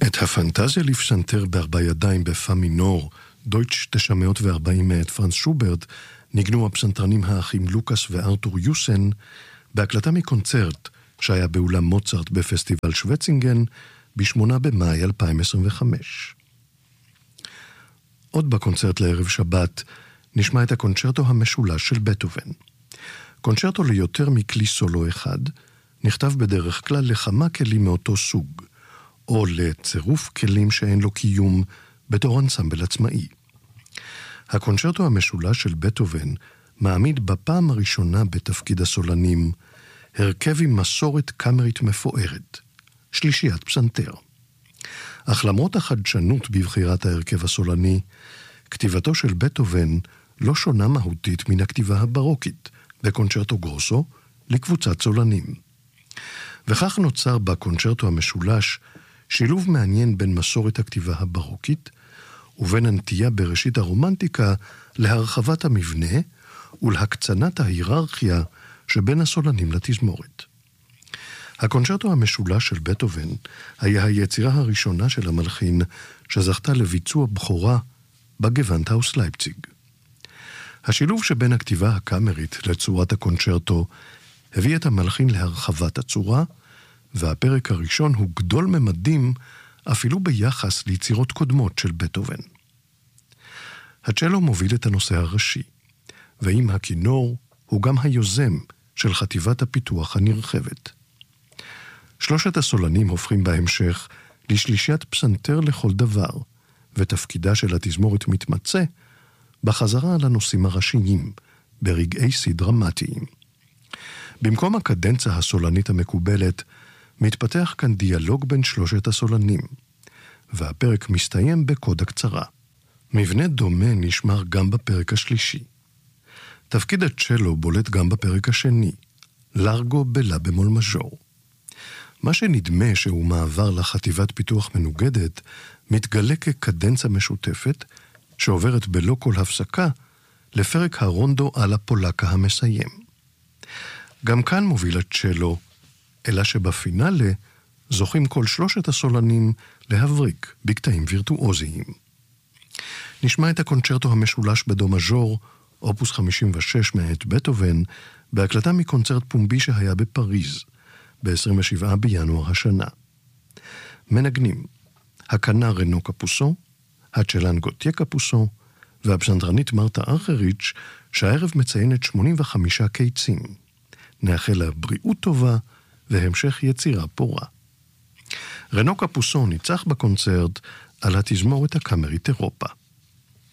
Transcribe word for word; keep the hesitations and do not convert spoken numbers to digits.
את הפנטזיה לפסנתר בארבע ידיים בפא מינור, דויטש תשע מאות וארבעים מאת פרנץ שוברט, ניגנו הפסנתרנים האחים לוקאס וארתור יוסן, בהקלטה מקונצרט שהיה באולם מוצרט בפסטיבל שווצינגן, ב-שמונה במאי אלפיים עשרים וחמש. עוד בקונצרט לערב שבת, נשמע את הקונצ'רטו המשולש של בטהובן. קונצ'רטו ליותר מכלי סולו אחד, נכתב בדרך כלל לכמה כלים מאותו סוג, או לצירוף כלים שאין לו קיום בתור אנסמבל עצמאי. הקונצ'רטו המשולש של בטהובן מעמיד בפעם הראשונה בתפקיד הסולנים, הרכב עם מסורת קאמרית מפוארת, שלישיית פסנתר. אך למרות החדשנות בבחירת ההרכב הסולני, כתיבתו של בטהובן לא שונה מהותית מן הכתיבה הברוקית בקונצ'רטו גרוסו לקבוצת סולנים. וכך נוצר בקונצ'רטו המשולש שילוב מעניין בין מסורת הכתיבה הברוקית ובין הנטייה בראשית הרומנטיקה להרחבת המבנה ולהקצנת ההיררכיה שבין הסולנים לתזמורת. הקונצ'רטו המשולש של בטהובן היה היצירה הראשונה של המלחין שזכתה לביצוע בכורה בגוונטהאוס לייפציג. השילוב שבין הכתיבה הקאמרית לצורת הקונצ'רטו הביא את המלחין להרחבת הצורה, והפרק הראשון הוא גדול ממדים אפילו ביחס ליצירות קודמות של בטהובן. הצ'לו מוביל את הנושא הראשי, ועם הכינור הוא גם היוזם של חטיבת הפיתוח הנרחבת. שלושת הסולנים הופכים בהמשך לשלישיית פסנתר לכל דבר, ותפקידה של התזמורת מתמצא בחזרה על הנושאים הראשיים, ברגעי שיא דרמטיים. במקום הקדנצה הסולנית המקובלת, מתפתח כאן דיאלוג בין שלושת הסולנים, והפרק מסתיים בקודה קצרה. מבנה דומה נשמר גם בפרק השלישי. תפקיד הצ'לו בולט גם בפרק השני, לארגו בלה במול מז'ור. מה שנדמה שהוא מעבר לחטיבת פיתוח מנוגדת, מתגלה כקדנצה משותפת, שעוברת בלא כל הפסקה, לפרק הרונדו על הפולקה המסיים. גם כאן מוביל הצ'לו, אלא שבפינאלה זוכים כל שלושת הסולנים להבריק בקטעים וירטואוזיים. נשמע את הקונצ'רטו המשולש בדו מז'ור, אופוס חמישים ושש מאת בטהובן, בהקלטה מקונצרט פומבי שהיה בפריז, ב-עשרים ושבעה בינואר השנה. מנגנים, הכנר רנו קפוסו, הצ'לן גוטיה קפוסו, והפסנתרנית מרתה ארכריץ' שהערב מציינת שמונים וחמישה קיצים. נאחל לה בריאות טובה והמשך יצירה פורה. רנו קפוסו ניצח בקונצרט על התזמורת הקאמרית אירופה.